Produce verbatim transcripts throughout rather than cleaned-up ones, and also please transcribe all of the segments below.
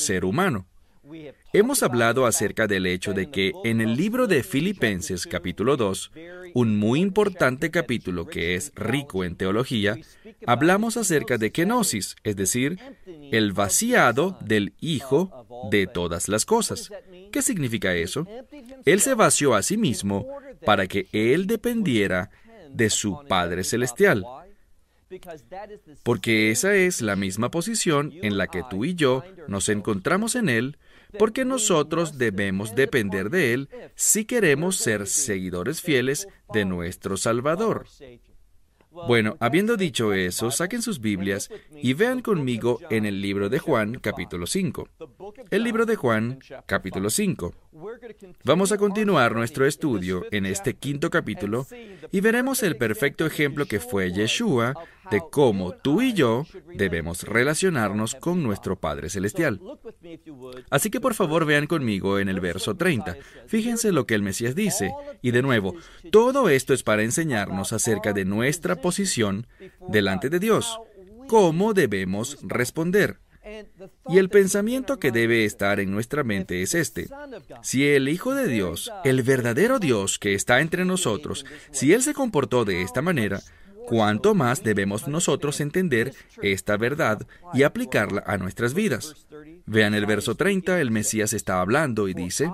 ser humano. Hemos hablado acerca del hecho de que en el libro de Filipenses capítulo dos, un muy importante capítulo que es rico en teología, hablamos acerca de kenosis, es decir, el vaciado del Hijo de todas las cosas. ¿Qué significa eso? Él se vació a sí mismo para que Él dependiera de su Padre Celestial. Porque esa es la misma posición en la que tú y yo nos encontramos en Él, porque nosotros debemos depender de Él si queremos ser seguidores fieles de nuestro Salvador. Bueno, habiendo dicho eso, saquen sus Biblias y vean conmigo en el libro de Juan, capítulo cinco. El libro de Juan, capítulo cinco. Vamos a continuar nuestro estudio en este quinto capítulo y veremos el perfecto ejemplo que fue Yeshua de cómo tú y yo debemos relacionarnos con nuestro Padre Celestial. Así que por favor vean conmigo en el verso treinta. Fíjense lo que el Mesías dice. Y de nuevo, todo esto es para enseñarnos acerca de nuestra posición delante de Dios. ¿Cómo debemos responder? Y el pensamiento que debe estar en nuestra mente es este: si el Hijo de Dios, el verdadero Dios que está entre nosotros, si Él se comportó de esta manera, ¿cuánto más debemos nosotros entender esta verdad y aplicarla a nuestras vidas? Vean el verso treinta, el Mesías está hablando y dice: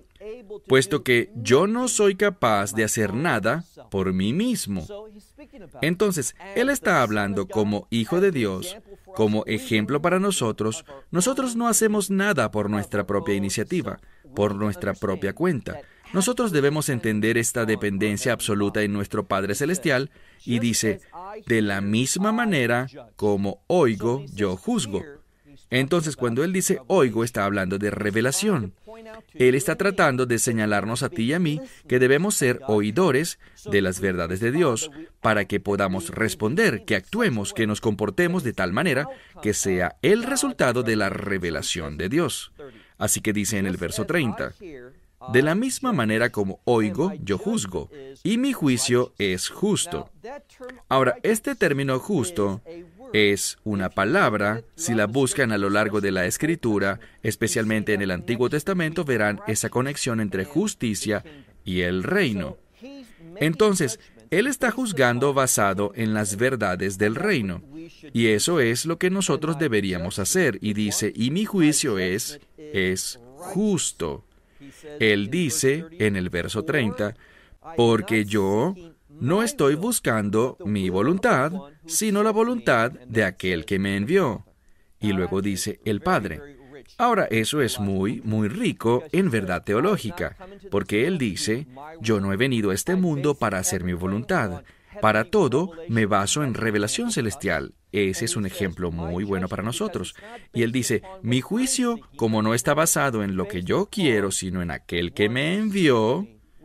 puesto que yo no soy capaz de hacer nada por mí mismo. Entonces, Él está hablando como Hijo de Dios, como ejemplo para nosotros. Nosotros no hacemos nada por nuestra propia iniciativa, por nuestra propia cuenta. Nosotros debemos entender esta dependencia absoluta en nuestro Padre Celestial, y dice, de la misma manera como oigo, yo juzgo. Entonces, cuando Él dice oigo, está hablando de revelación. Él está tratando de señalarnos a ti y a mí que debemos ser oidores de las verdades de Dios para que podamos responder, que actuemos, que nos comportemos de tal manera que sea el resultado de la revelación de Dios. Así que dice en el verso treinta, de la misma manera como oigo, yo juzgo, y mi juicio es justo. Ahora, este término justo es una palabra. Si la buscan a lo largo de la Escritura, especialmente en el Antiguo Testamento, verán esa conexión entre justicia y el reino. Entonces, Él está juzgando basado en las verdades del reino. Y eso es lo que nosotros deberíamos hacer. Y dice, y mi juicio es, es justo. Él dice en el verso treinta, porque yo no estoy buscando mi voluntad, sino la voluntad de aquel que me envió. Y luego dice, el Padre. Ahora, eso es muy, muy rico en verdad teológica, porque Él dice, yo no he venido a este mundo para hacer mi voluntad. Para todo, me baso en revelación celestial. Ese es un ejemplo muy bueno para nosotros. Y Él dice, mi juicio, como no está basado en lo que yo quiero, sino en aquel que me envió,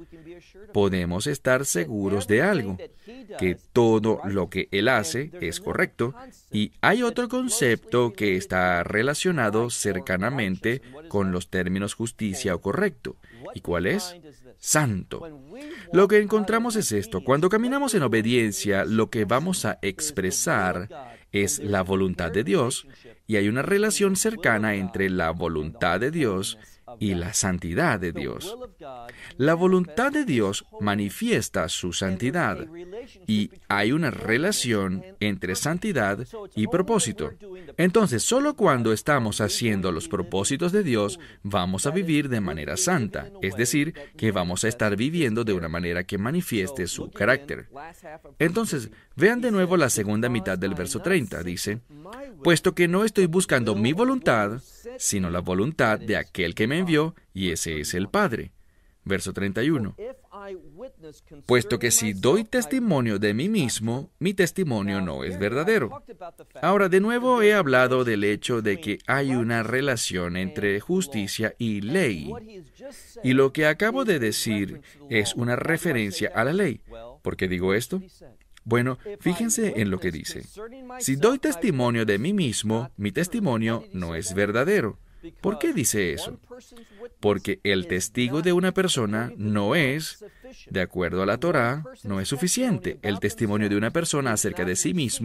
podemos estar seguros de algo, que todo lo que Él hace es correcto. Y hay otro concepto que está relacionado cercanamente con los términos justicia o correcto. ¿Y cuál es? Santo. Lo que encontramos es esto. Cuando caminamos en obediencia, lo que vamos a expresar es la voluntad de Dios, y hay una relación cercana entre la voluntad de Dios y la santidad de Dios. La voluntad de Dios manifiesta su santidad, y hay una relación entre santidad y propósito. Entonces, solo cuando estamos haciendo los propósitos de Dios, vamos a vivir de manera santa, es decir, que vamos a estar viviendo de una manera que manifieste su carácter. Entonces, vean de nuevo la segunda mitad del verso treinta, dice, puesto que no estoy buscando mi voluntad, sino la voluntad de aquel que me envió, y ese es el Padre. Verso treinta y uno. Puesto que si doy testimonio de mí mismo, mi testimonio no es verdadero. Ahora, de nuevo he hablado del hecho de que hay una relación entre justicia y ley. Y lo que acabo de decir es una referencia a la ley. ¿Por qué digo esto? Bueno, fíjense en lo que dice. Si doy testimonio de mí mismo, mi testimonio no es verdadero. ¿Por qué dice eso? Porque el testigo de una persona no es, de acuerdo a la Torá, no es suficiente. El testimonio de una persona acerca de sí mismo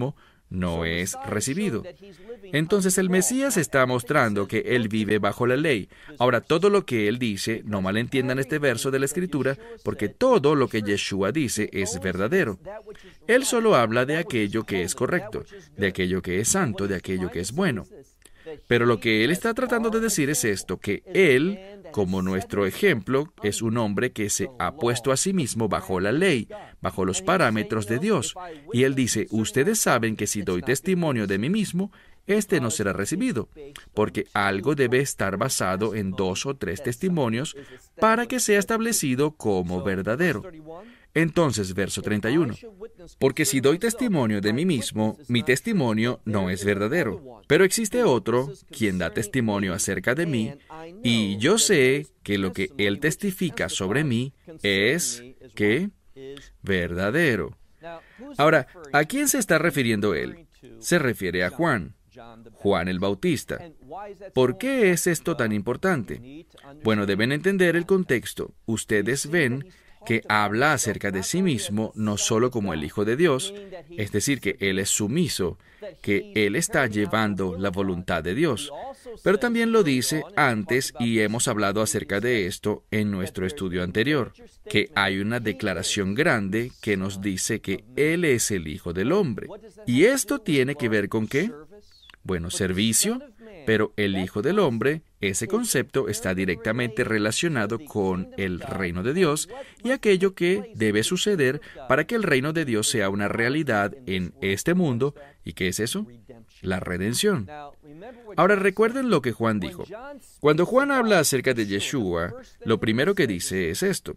no es recibido. Entonces el Mesías está mostrando que Él vive bajo la ley. Ahora, todo lo que Él dice, no malentiendan este verso de la Escritura, porque todo lo que Yeshua dice es verdadero. Él solo habla de aquello que es correcto, de aquello que es santo, de aquello que es bueno. Pero lo que Él está tratando de decir es esto, que Él, como nuestro ejemplo, es un hombre que se ha puesto a sí mismo bajo la ley, bajo los parámetros de Dios. Y Él dice, ustedes saben que si doy testimonio de mí mismo, este no será recibido, porque algo debe estar basado en dos o tres testimonios para que sea establecido como verdadero. Entonces, verso treinta y uno. Porque si doy testimonio de mí mismo, mi testimonio no es verdadero. Pero existe otro, quien da testimonio acerca de mí, y yo sé que lo que él testifica sobre mí es, ¿qué? Verdadero. Ahora, ¿a quién se está refiriendo él? Se refiere a Juan. Juan el Bautista. ¿Por qué es esto tan importante? Bueno, deben entender el contexto. Ustedes ven que habla acerca de sí mismo no solo como el Hijo de Dios, es decir, que Él es sumiso, que Él está llevando la voluntad de Dios, pero también lo dice antes, y hemos hablado acerca de esto en nuestro estudio anterior, que hay una declaración grande que nos dice que Él es el Hijo del Hombre. ¿Y esto tiene que ver con qué? Bueno, servicio, pero el Hijo del Hombre, ese concepto está directamente relacionado con el reino de Dios y aquello que debe suceder para que el reino de Dios sea una realidad en este mundo. ¿Y qué es eso? La redención. Ahora recuerden lo que Juan dijo. Cuando Juan habla acerca de Yeshua, lo primero que dice es esto: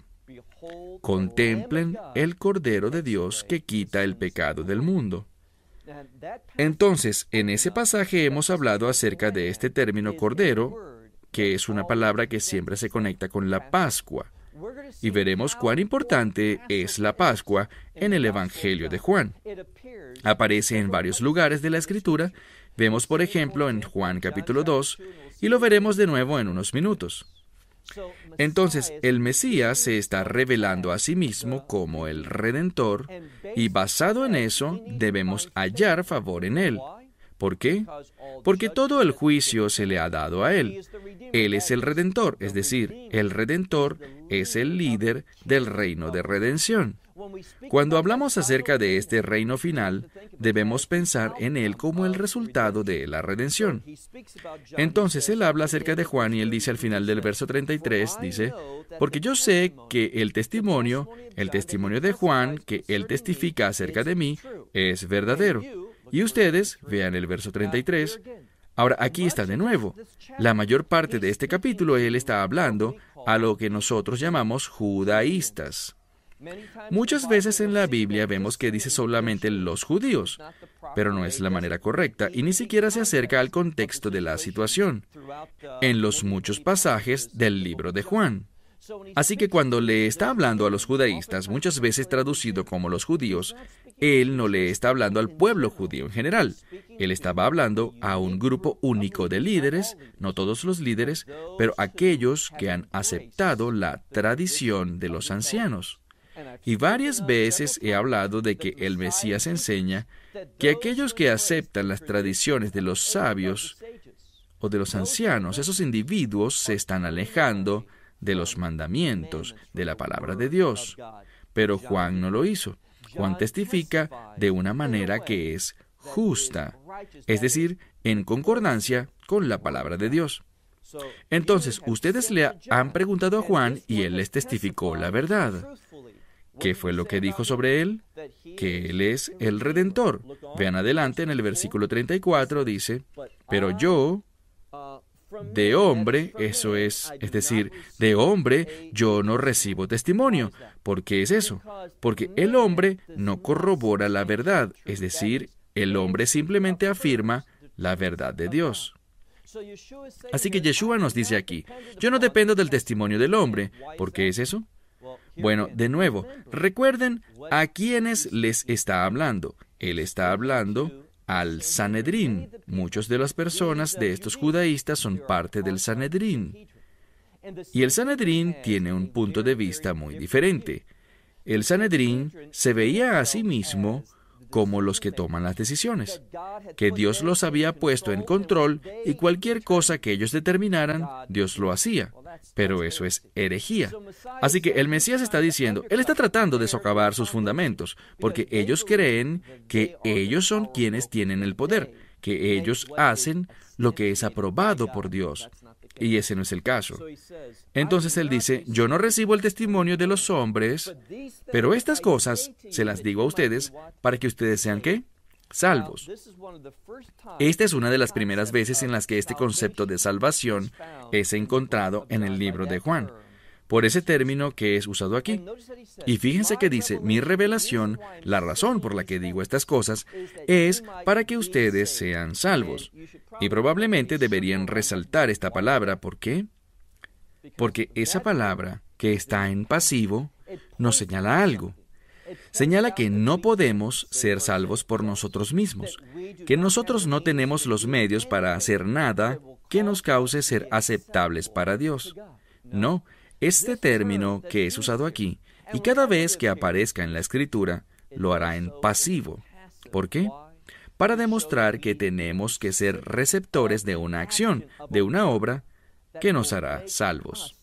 contemplen el Cordero de Dios que quita el pecado del mundo. Entonces, en ese pasaje hemos hablado acerca de este término cordero, que es una palabra que siempre se conecta con la Pascua. Y veremos cuán importante es la Pascua en el Evangelio de Juan. Aparece en varios lugares de la Escritura. Vemos, por ejemplo, en Juan capítulo dos, y lo veremos de nuevo en unos minutos. Entonces, el Mesías se está revelando a sí mismo como el Redentor, y basado en eso, debemos hallar favor en Él. ¿Por qué? Porque todo el juicio se le ha dado a Él. Él es el Redentor, es decir, el Redentor es el líder del reino de redención. Cuando hablamos acerca de este reino final, debemos pensar en Él como el resultado de la redención. Entonces, Él habla acerca de Juan y Él dice al final del verso treinta y tres, dice, porque yo sé que el testimonio, el testimonio de Juan, que Él testifica acerca de mí, es verdadero. Y ustedes, vean el verso treinta y tres, ahora aquí está de nuevo. La mayor parte de este capítulo Él está hablando a lo que nosotros llamamos judaístas. Muchas veces en la Biblia vemos que dice solamente los judíos, pero no es la manera correcta y ni siquiera se acerca al contexto de la situación en los muchos pasajes del libro de Juan. Así que cuando le está hablando a los judaístas, muchas veces traducido como los judíos, Él no le está hablando al pueblo judío en general. Él estaba hablando a un grupo único de líderes, no todos los líderes, pero aquellos que han aceptado la tradición de los ancianos. Y varias veces he hablado de que el Mesías enseña que aquellos que aceptan las tradiciones de los sabios o de los ancianos, esos individuos se están alejando de los mandamientos, de la palabra de Dios. Pero Juan no lo hizo. Juan testifica de una manera que es justa, es decir, en concordancia con la palabra de Dios. Entonces, ustedes le han preguntado a Juan y él les testificó la verdad. ¿Qué fue lo que dijo sobre él? Que él es el Redentor. Vean adelante en el versículo treinta y cuatro, dice, pero yo, de hombre, eso es, es decir, de hombre, yo no recibo testimonio. ¿Por qué es eso? Porque el hombre no corrobora la verdad, es decir, el hombre simplemente afirma la verdad de Dios. Así que Yeshua nos dice aquí, yo no dependo del testimonio del hombre. ¿Por qué es eso? Bueno, de nuevo, recuerden a quiénes les está hablando. Él está hablando al Sanedrín. Muchas de las personas de estos judaístas son parte del Sanedrín. Y el Sanedrín tiene un punto de vista muy diferente. El Sanedrín se veía a sí mismo como los que toman las decisiones, que Dios los había puesto en control y cualquier cosa que ellos determinaran, Dios lo hacía. Pero eso es herejía. Así que el Mesías está diciendo, Él está tratando de socavar sus fundamentos, porque ellos creen que ellos son quienes tienen el poder, que ellos hacen lo que es aprobado por Dios. Y ese no es el caso. Entonces Él dice, yo no recibo el testimonio de los hombres, pero estas cosas se las digo a ustedes para que ustedes sean, ¿qué? Salvos. Esta es una de las primeras veces en las que este concepto de salvación es encontrado en el libro de Juan, por ese término que es usado aquí. Y fíjense que dice, mi revelación, la razón por la que digo estas cosas, es para que ustedes sean salvos. Y probablemente deberían resaltar esta palabra. ¿Por qué? Porque esa palabra, que está en pasivo, nos señala algo. Señala que no podemos ser salvos por nosotros mismos, que nosotros no tenemos los medios para hacer nada que nos cause ser aceptables para Dios. No, este término que es usado aquí, y cada vez que aparezca en la Escritura, lo hará en pasivo. ¿Por qué? Para demostrar que tenemos que ser receptores de una acción, de una obra, que nos hará salvos.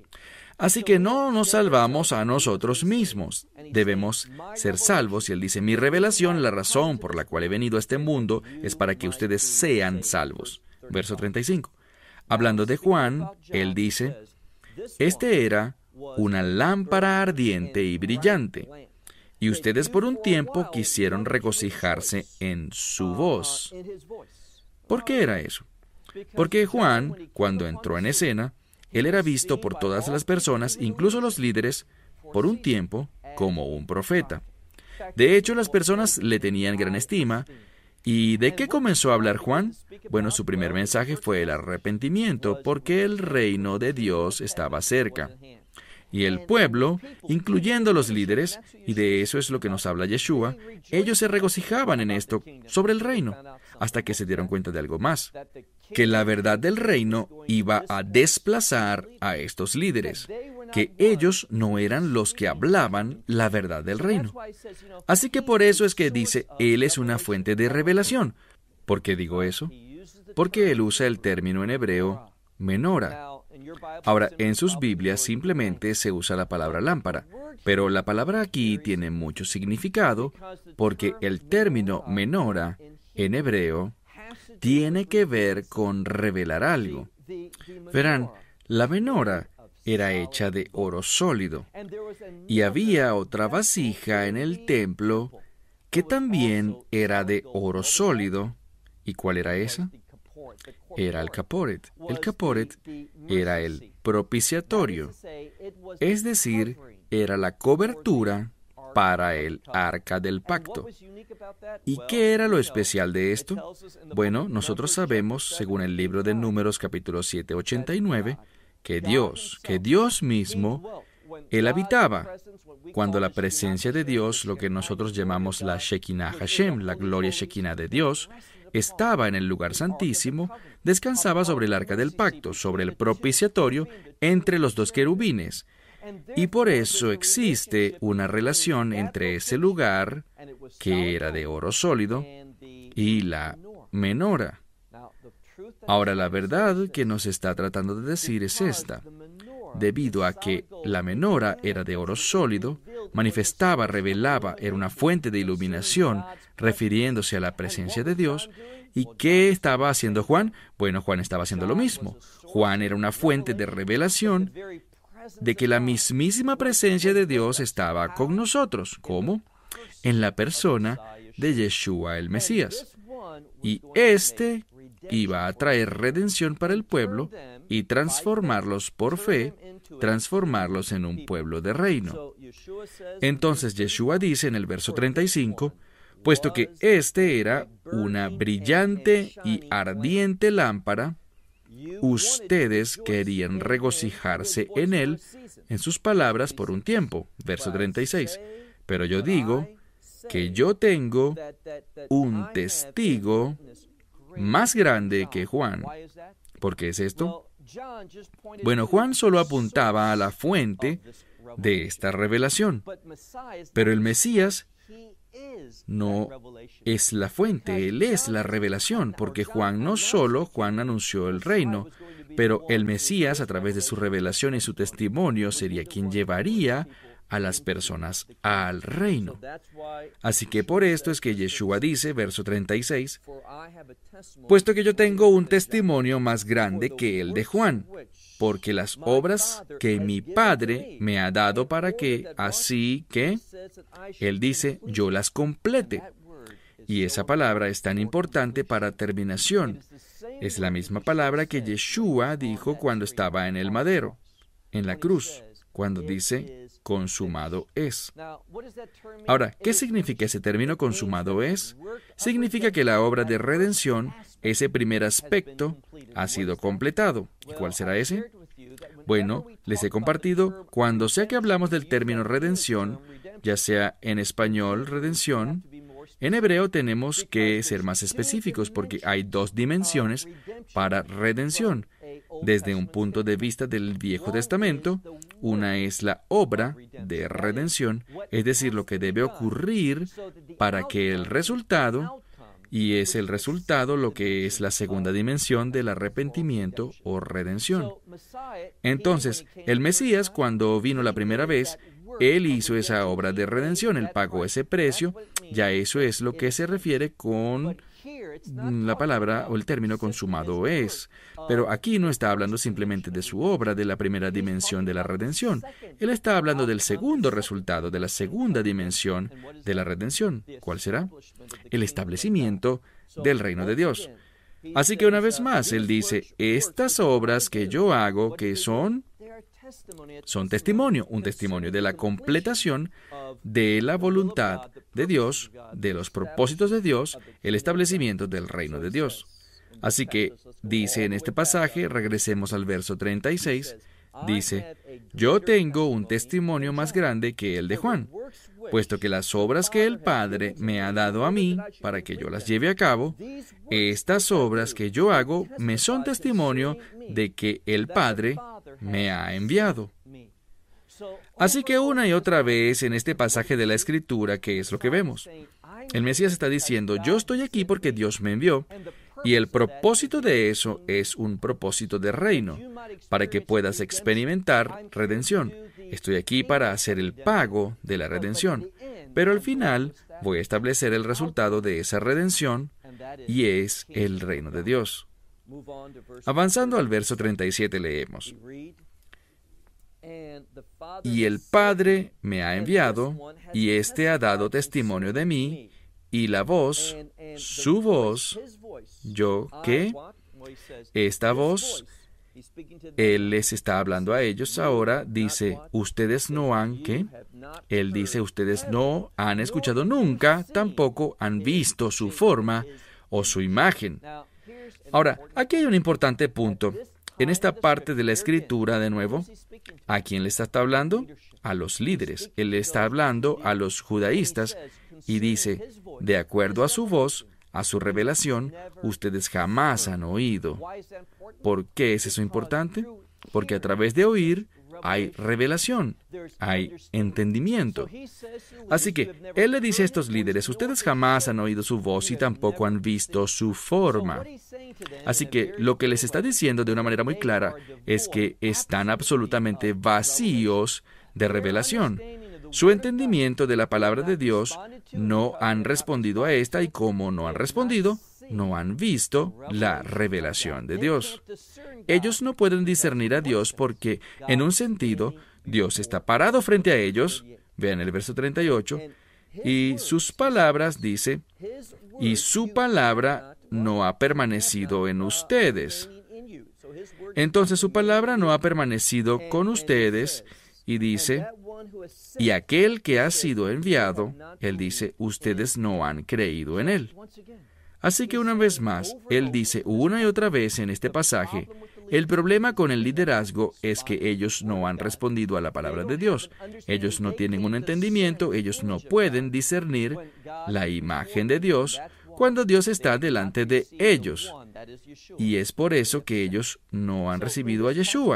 Así que no nos salvamos a nosotros mismos. Debemos ser salvos. Y Él dice, mi revelación, la razón por la cual he venido a este mundo, es para que ustedes sean salvos. Verso treinta y cinco. Hablando de Juan, Él dice, este era una lámpara ardiente y brillante, y ustedes por un tiempo quisieron regocijarse en su voz. ¿Por qué era eso? Porque Juan, cuando entró en escena, él era visto por todas las personas, incluso los líderes, por un tiempo, como un profeta. De hecho, las personas le tenían gran estima. ¿Y de qué comenzó a hablar Juan? Bueno, su primer mensaje fue el arrepentimiento, porque el reino de Dios estaba cerca. Y el pueblo, incluyendo los líderes, y de eso es lo que nos habla Yeshua, ellos se regocijaban en esto sobre el reino, hasta que se dieron cuenta de algo más, que la verdad del reino iba a desplazar a estos líderes, que ellos no eran los que hablaban la verdad del reino. Así que por eso es que dice, Él es una fuente de revelación. ¿Por qué digo eso? Porque Él usa el término en hebreo, menora. Ahora, en sus Biblias simplemente se usa la palabra lámpara, pero la palabra aquí tiene mucho significado porque el término menora en hebreo tiene que ver con revelar algo. Verán, la menora era hecha de oro sólido y había otra vasija en el templo que también era de oro sólido. ¿Y cuál era esa? Era el caporet. El caporet era el propiciatorio, es decir, era la cobertura para el arca del pacto. ¿Y qué era lo especial de esto? Bueno, nosotros sabemos, según el libro de Números capítulo siete, ochenta y nueve, que Dios, que Dios mismo, Él habitaba. Cuando la presencia de Dios, lo que nosotros llamamos la Shekinah Hashem, la gloria Shekinah de Dios, estaba en el lugar santísimo, descansaba sobre el arca del pacto, sobre el propiciatorio, entre los dos querubines. Y por eso existe una relación entre ese lugar, que era de oro sólido, y la menora. Ahora, la verdad que nos está tratando de decir es esta. Debido a que la menora era de oro sólido, manifestaba, revelaba, era una fuente de iluminación, refiriéndose a la presencia de Dios. ¿Y qué estaba haciendo Juan? Bueno, Juan estaba haciendo lo mismo. Juan era una fuente de revelación de que la mismísima presencia de Dios estaba con nosotros. ¿Cómo? En la persona de Yeshua el Mesías. Y este iba a traer redención para el pueblo y transformarlos por fe, transformarlos en un pueblo de reino. Entonces Yeshua dice en el verso treinta y cinco, puesto que este era una brillante y ardiente lámpara, ustedes querían regocijarse en él, en sus palabras, por un tiempo. Verso treinta y seis. Pero yo digo que yo tengo un testigo más grande que Juan. ¿Por qué es esto? Bueno, Juan solo apuntaba a la fuente de esta revelación, pero el Mesías no es la fuente, Él es la revelación, porque Juan no solo, Juan anunció el reino, pero el Mesías, a través de su revelación y su testimonio, sería quien llevaría a las personas al reino. Así que por esto es que Yeshua dice, verso treinta y seis, puesto que yo tengo un testimonio más grande que el de Juan, porque las obras que mi Padre me ha dado para que, así que, Él dice, yo las complete. Y esa palabra es tan importante para terminación. Es la misma palabra que Yeshua dijo cuando estaba en el madero, en la cruz, cuando dice, consumado es. Ahora, ¿qué significa ese término consumado es? Significa que la obra de redención, ese primer aspecto, ha sido completado. ¿Y cuál será ese? Bueno, les he compartido, cuando sea que hablamos del término redención, ya sea en español redención, en hebreo tenemos que ser más específicos porque hay dos dimensiones para redención. Desde un punto de vista del Viejo Testamento, una es la obra de redención, es decir, lo que debe ocurrir para que el resultado, y es el resultado lo que es la segunda dimensión del arrepentimiento o redención. Entonces, el Mesías, cuando vino la primera vez, Él hizo esa obra de redención, Él pagó ese precio, ya eso es lo que se refiere con la palabra o el término consumado es. Pero aquí no está hablando simplemente de su obra, de la primera dimensión de la redención. Él está hablando del segundo resultado, de la segunda dimensión de la redención. ¿Cuál será? El establecimiento del reino de Dios. Así que una vez más, Él dice, estas obras que yo hago, que son, son testimonio, un testimonio de la completación de la voluntad de Dios, de los propósitos de Dios, el establecimiento del reino de Dios. Así que dice en este pasaje, regresemos al verso treinta y seis, dice, yo tengo un testimonio más grande que el de Juan, puesto que las obras que el Padre me ha dado a mí para que yo las lleve a cabo, estas obras que yo hago me son testimonio de que el Padre me ha enviado. Así que una y otra vez en este pasaje de la Escritura, ¿qué es lo que vemos? El Mesías está diciendo, yo estoy aquí porque Dios me envió, y el propósito de eso es un propósito de reino, para que puedas experimentar redención. Estoy aquí para hacer el pago de la redención, pero al final voy a establecer el resultado de esa redención, y es el reino de Dios. Avanzando al verso treinta y siete leemos, y el Padre me ha enviado, y éste ha dado testimonio de mí, y la voz, su voz, yo, ¿qué? Esta voz, Él les está hablando a ellos ahora, dice, ustedes no han, ¿qué? Él dice, ustedes no han escuchado nunca, tampoco han visto su forma o su imagen. Ahora, aquí hay un importante punto. En esta parte de la Escritura, de nuevo, ¿a quién le está hablando? A los líderes. Él le está hablando a los judaístas y dice, de acuerdo a su voz, a su revelación, ustedes jamás han oído. ¿Por qué es eso importante? Porque a través de oír hay revelación, hay entendimiento. Así que Él le dice a estos líderes, ustedes jamás han oído su voz y tampoco han visto su forma. Así que lo que les está diciendo de una manera muy clara es que están absolutamente vacíos de revelación. Su entendimiento de la palabra de Dios no han respondido a esta y como no han respondido, no han visto la revelación de Dios. Ellos no pueden discernir a Dios porque, en un sentido, Dios está parado frente a ellos, vean el verso treinta y ocho, y sus palabras, dice, y su palabra no ha permanecido en ustedes. Entonces su palabra no ha permanecido con ustedes, y dice, y aquel que ha sido enviado, Él dice, ustedes no han creído en Él. Así que una vez más, Él dice una y otra vez en este pasaje, el problema con el liderazgo es que ellos no han respondido a la palabra de Dios. Ellos no tienen un entendimiento, ellos no pueden discernir la imagen de Dios cuando Dios está delante de ellos. Y es por eso que ellos no han recibido a Yeshua.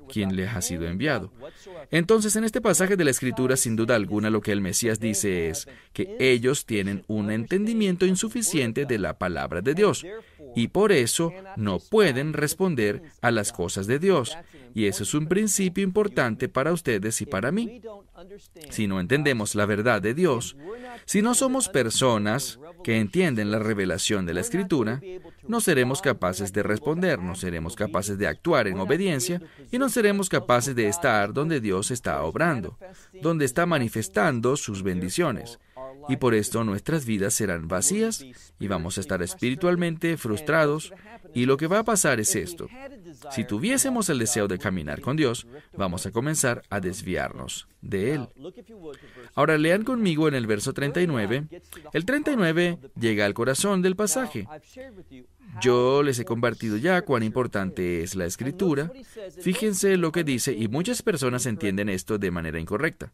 quien les ha sido enviado. Entonces, en este pasaje de la Escritura, sin duda alguna, lo que el Mesías dice es que ellos tienen un entendimiento insuficiente de la palabra de Dios, y por eso no pueden responder a las cosas de Dios. Y eso es un principio importante para ustedes y para mí. Si no entendemos la verdad de Dios, si no somos personas que entienden la revelación de la Escritura, no seremos capaces de responder, no seremos capaces de actuar en obediencia y no seremos capaces de estar donde Dios está obrando, donde está manifestando sus bendiciones. Y por esto nuestras vidas serán vacías y vamos a estar espiritualmente frustrados. Y lo que va a pasar es esto. Si tuviésemos el deseo de caminar con Dios, vamos a comenzar a desviarnos de Él. Ahora lean conmigo en el verso treinta y nueve. El treinta y nueve llega al corazón del pasaje. Yo les he compartido ya cuán importante es la Escritura. Fíjense lo que dice, y muchas personas entienden esto de manera incorrecta.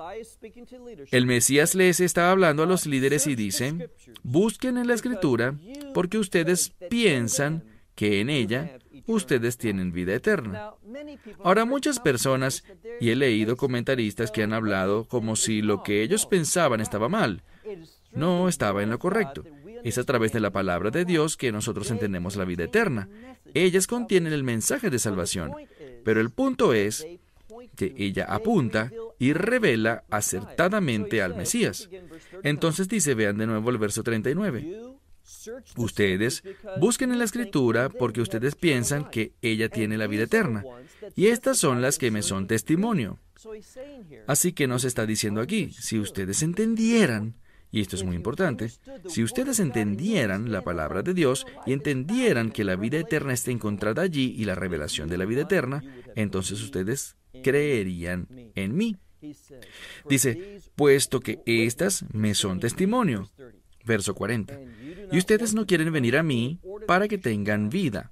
El Mesías les está hablando a los líderes y dice, busquen en la Escritura porque ustedes piensan que en ella ustedes tienen vida eterna. Ahora, muchas personas, y he leído comentaristas que han hablado como si lo que ellos pensaban estaba mal. No estaba en lo correcto. Es a través de la palabra de Dios que nosotros entendemos la vida eterna. Ellas contienen el mensaje de salvación, pero el punto es que ella apunta y revela acertadamente al Mesías. Entonces dice, vean de nuevo el verso treinta y nueve. Ustedes busquen en la Escritura porque ustedes piensan que ella tiene la vida eterna, y estas son las que me son testimonio. Así que nos está diciendo aquí, si ustedes entendieran, y esto es muy importante, si ustedes entendieran la palabra de Dios y entendieran que la vida eterna está encontrada allí y la revelación de la vida eterna, entonces ustedes creerían en mí. Dice, puesto que estas me son testimonio. Verso cuarenta. Y ustedes no quieren venir a mí para que tengan vida.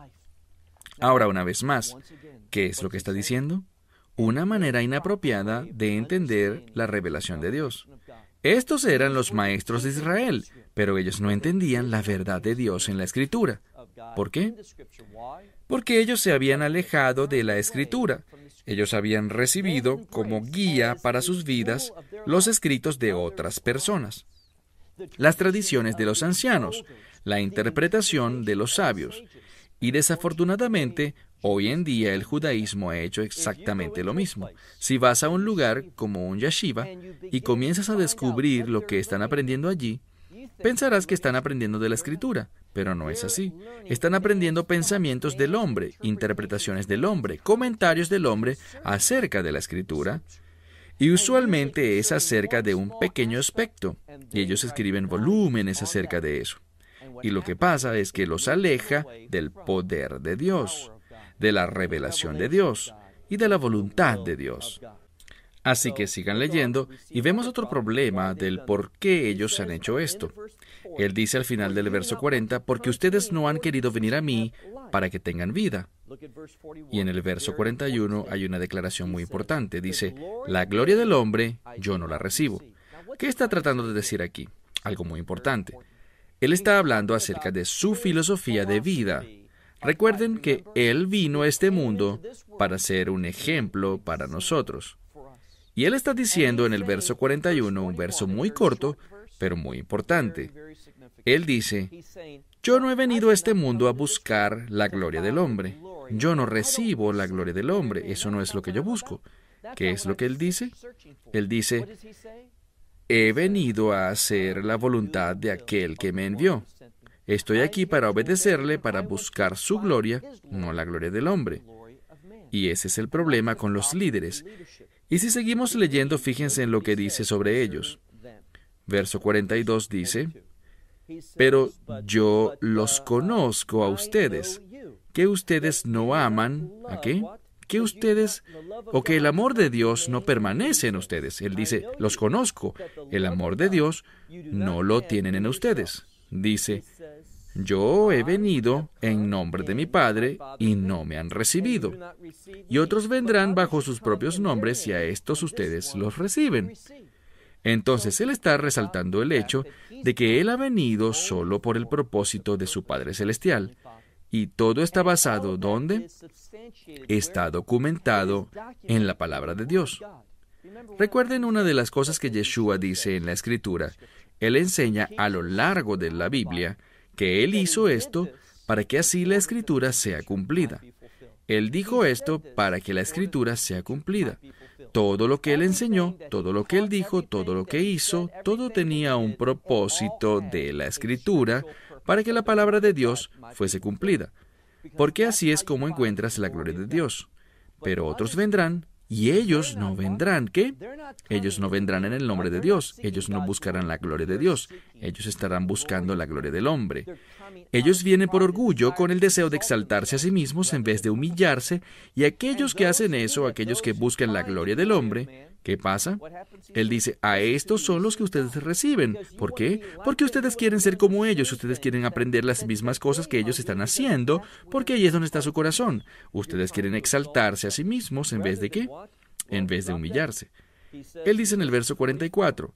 Ahora, una vez más, ¿qué es lo que está diciendo? Una manera inapropiada de entender la revelación de Dios. Estos eran los maestros de Israel, pero ellos no entendían la verdad de Dios en la Escritura. ¿Por qué? Porque ellos se habían alejado de la Escritura. Ellos habían recibido como guía para sus vidas los escritos de otras personas, las tradiciones de los ancianos, la interpretación de los sabios. Y desafortunadamente, hoy en día el judaísmo ha hecho exactamente lo mismo. Si vas a un lugar como un yeshiva y comienzas a descubrir lo que están aprendiendo allí, pensarás que están aprendiendo de la Escritura, pero no es así. Están aprendiendo pensamientos del hombre, interpretaciones del hombre, comentarios del hombre acerca de la Escritura, y usualmente es acerca de un pequeño aspecto, y ellos escriben volúmenes acerca de eso. Y lo que pasa es que los aleja del poder de Dios, de la revelación de Dios y de la voluntad de Dios. Así que sigan leyendo y vemos otro problema del por qué ellos han hecho esto. Él dice al final del verso cuarenta, porque ustedes no han querido venir a mí para que tengan vida. Y en el verso cuarenta y uno hay una declaración muy importante. Dice, la gloria del hombre yo no la recibo. ¿Qué está tratando de decir aquí? Algo muy importante. Él está hablando acerca de su filosofía de vida. Recuerden que Él vino a este mundo para ser un ejemplo para nosotros. Y Él está diciendo en el verso cuarenta y uno, un verso muy corto, pero muy importante. Él dice, yo no he venido a este mundo a buscar la gloria del hombre. Yo no recibo la gloria del hombre. Eso no es lo que yo busco. ¿Qué es lo que Él dice? Él dice, he venido a hacer la voluntad de aquel que me envió. Estoy aquí para obedecerle, para buscar su gloria, no la gloria del hombre. Y ese es el problema con los líderes. Y si seguimos leyendo, fíjense en lo que dice sobre ellos. Verso cuarenta y dos dice, pero yo los conozco a ustedes, que ustedes no aman, ¿a qué? Que ustedes, o que el amor de Dios no permanece en ustedes. Él dice, los conozco, el amor de Dios no lo tienen en ustedes. Dice, yo he venido en nombre de mi Padre y no me han recibido. Y otros vendrán bajo sus propios nombres y a estos ustedes los reciben. Entonces Él está resaltando el hecho de que Él ha venido solo por el propósito de su Padre Celestial. Y todo está basado, ¿dónde? Está documentado en la palabra de Dios. Recuerden una de las cosas que Yeshua dice en la Escritura. Él enseña a lo largo de la Biblia que Él hizo esto para que así la Escritura sea cumplida. Él dijo esto para que la Escritura sea cumplida. Todo lo que Él enseñó, todo lo que Él dijo, todo lo que hizo, todo tenía un propósito de la Escritura para que la palabra de Dios fuese cumplida. Porque así es como encuentras la gloria de Dios. Pero otros vendrán, y ellos no vendrán. ¿Qué? Ellos no vendrán en el nombre de Dios. Ellos no buscarán la gloria de Dios. Ellos estarán buscando la gloria del hombre. Ellos vienen por orgullo, con el deseo de exaltarse a sí mismos en vez de humillarse, y aquellos que hacen eso, aquellos que buscan la gloria del hombre, ¿qué pasa? Él dice, a estos son los que ustedes reciben. ¿Por qué? Porque ustedes quieren ser como ellos, ustedes quieren aprender las mismas cosas que ellos están haciendo, porque ahí es donde está su corazón. Ustedes quieren exaltarse a sí mismos en vez de ¿qué? En vez de humillarse. Él dice en el verso cuarenta y cuatro,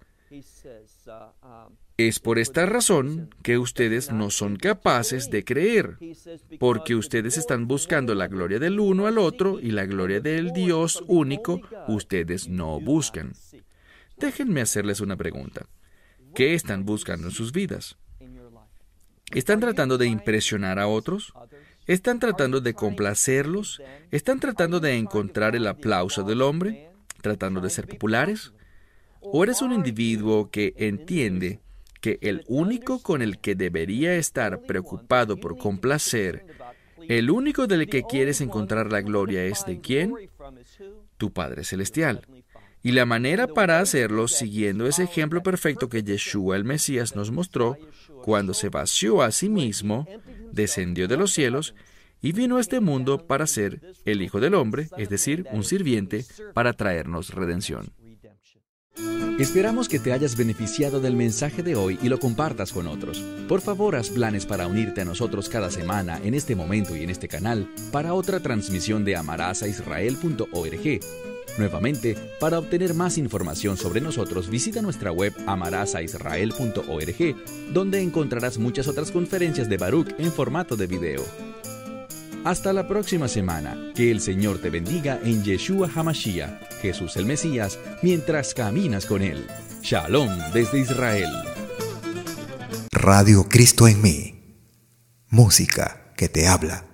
es por esta razón que ustedes no son capaces de creer, porque ustedes están buscando la gloria del uno al otro y la gloria del Dios único, ustedes no buscan. Déjenme hacerles una pregunta. ¿Qué están buscando en sus vidas? ¿Están tratando de impresionar a otros? ¿Están tratando de complacerlos? ¿Están tratando de encontrar el aplauso del hombre? ¿Tratando de ser populares? ¿O eres un individuo que entiende que el único con el que debería estar preocupado por complacer, el único del que quieres encontrar la gloria es de quién? Tu Padre Celestial. Y la manera para hacerlo, siguiendo ese ejemplo perfecto que Yeshua el Mesías nos mostró, cuando se vació a sí mismo, descendió de los cielos y vino a este mundo para ser el Hijo del Hombre, es decir, un sirviente, para traernos redención. Esperamos que te hayas beneficiado del mensaje de hoy y lo compartas con otros. Por favor, haz planes para unirte a nosotros cada semana en este momento y en este canal para otra transmisión de amarás a israel punto org. Nuevamente, para obtener más información sobre nosotros, visita nuestra web amarás a israel punto org, donde encontrarás muchas otras conferencias de Baruch en formato de video. Hasta la próxima semana. Que el Señor te bendiga en Yeshua HaMashiach, Jesús el Mesías, mientras caminas con Él. Shalom desde Israel. Radio Cristo en mí. Música que te habla.